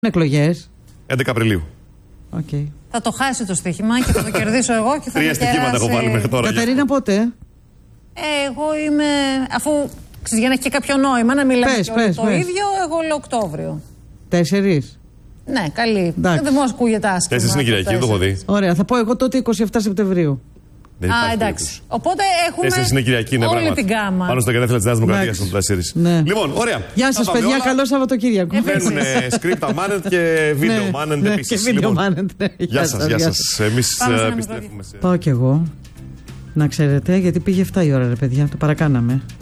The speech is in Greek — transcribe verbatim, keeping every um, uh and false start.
Εκλογές. έντεκα Απριλίου. Okay. Θα το χάσει το στοίχημα και θα το κερδίσω εγώ και θα Τρία στοιχήματα έχω βάλει μέχρι τώρα. Κατερίνα, πότε? Ε, εγώ είμαι. Αφού ξέρεις, για να έχει και κάποιο νόημα να μιλάμε πες, και πες, το πες. ίδιο, εγώ λέω Οκτώβριο. Τέσσερις. Ναι, καλή. Εντάξει. Δεν μου ακούγεται άσχημα. Τέσσερις είναι Κυριακή, το έχω δει. Ωραία, θα πω εγώ τότε είκοσι επτά Σεπτεμβρίου. Δεν Α, υπάρχει εντάξει. περίπτωση. Οπότε έχουμε. Τέσσερις είναι Κυριακή, είναι όλη πράγματι. την γάμα. Πάνω στα γενέθλια της Νέας Δημοκρατίας Εντάξει. των τέσσερις. Ναι. Λοιπόν, ωραία. Γεια σας, Τα πάμε παιδιά. όλα. Καλό Σαββατοκύριακο. Μπαίνουν script managed και video Ναι, managed ναι, επίσης. και video Λοιπόν, managed, ναι. Γεια σας, γεια σας. Εμείς Πάμε σε ένα επιστρέφουμε σε. Πάω κι εγώ. Να ξέρετε, γιατί πήγε εφτά η ώρα, ρε παιδιά. Το παρακάναμε.